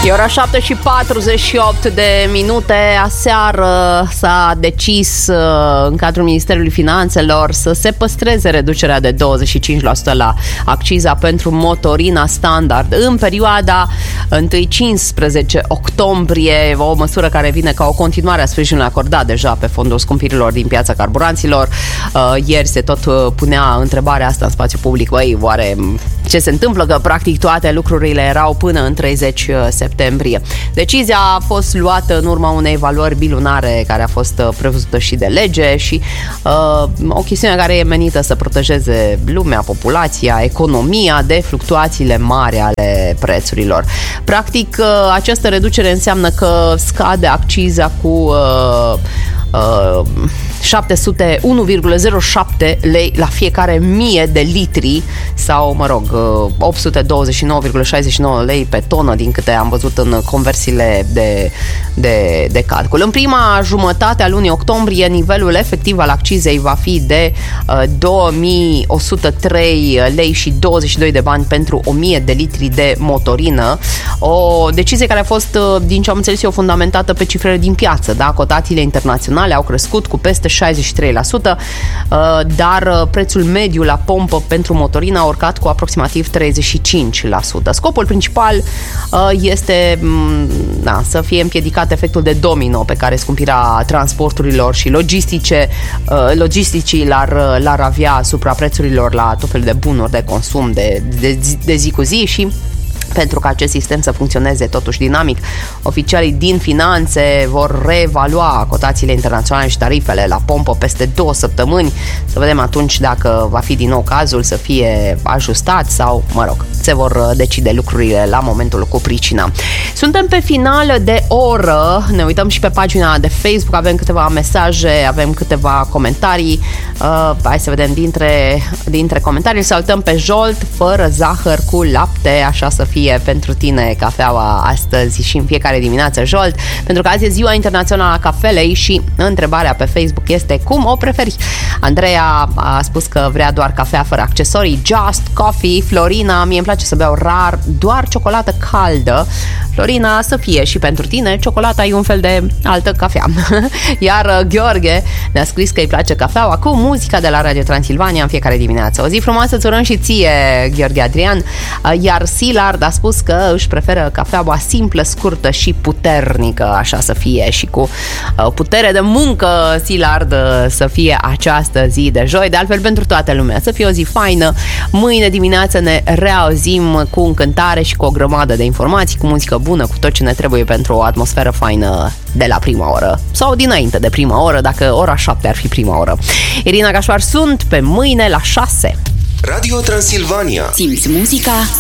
E ora 7:48 de minute. Aseară s-a decis în cadrul Ministerului Finanțelor să se păstreze reducerea de 25% la acciza pentru motorina standard în perioada 1-15 octombrie, o măsură care vine ca o continuare a sprijinului acordat deja pe fondul scumpirilor din piața carburanților. Ieri se tot punea întrebarea asta în spațiu public: băi, oare ce se întâmplă? Că practic toate lucrurile erau până în 30 septembrie. Decizia a fost luată în urma unei evaluări bilunare care a fost prevăzută și de lege și o chestiune care e menită să protejeze lumea, populația, economia de fluctuațiile mari ale prețurilor. Practic, această reducere înseamnă că scade acciza cu 1,07 lei la fiecare 1000 de litri sau, 829,69 lei pe tonă, din câte am văzut în conversiile de calcul. În prima jumătate a lunii octombrie, nivelul efectiv al accizei va fi de 2103 lei și 22 de bani pentru 1000 de litri de motorină. O decizie care a fost, din ce am înțeles eu, fundamentată pe cifrele din piață. Da? Cotațiile internaționale au crescut cu peste 63%, dar prețul mediu la pompă pentru motorină a urcat cu aproximativ 35%. Scopul principal este să fie împiedicat efectul de domino pe care scumpirea transporturilor și logisticii l-ar avea asupra prețurilor la tot felul de bunuri de consum de zi cu zi. Și pentru că acest sistem să funcționeze totuși dinamic, oficialii din finanțe vor reevalua cotațiile internaționale și tarifele la pompă peste 2 săptămâni, să vedem atunci dacă va fi din nou cazul să fie ajustat sau, se vor decide lucrurile la momentul cu pricina. Suntem pe final de oră, ne uităm și pe pagina de Facebook, avem câteva mesaje, avem câteva comentarii. Hai să vedem dintre comentarii. Salutăm pe Jolt, fără zahăr, cu lapte, așa să fie pentru tine cafeaua astăzi și în fiecare dimineață, Jolt, pentru că azi e ziua internațională a cafelei și întrebarea pe Facebook este: cum o preferi? Andreea a spus că vrea doar cafea fără accesorii, just coffee. Florina: mie îmi place să beau rar doar ciocolată caldă. Florina, să fie și pentru tine, ciocolata e un fel de altă cafea. Iar Gheorghe ne-a scris că îi place cafeaua cu muzica de la Radio Transilvania în fiecare dimineață. O zi frumoasă îți urăm și ție, Gheorghe Adrian. Iar Silard a spus că își preferă cafeaua simplă, scurtă și puternică, așa să fie, și cu putere de muncă, Silard, să fie această zi de joi. De altfel, pentru toată lumea, să fie o zi faină. Mâine dimineață ne reauzim cu încântare și cu o grămadă de informații, cu muzică bună, cu tot ce ne trebuie pentru o atmosferă faină de la prima oră sau dinainte de prima oră, dacă ora 7 ar fi prima oră. Irina Gașpar sunt, pe mâine la 6. Radio Transilvania. Simți muzica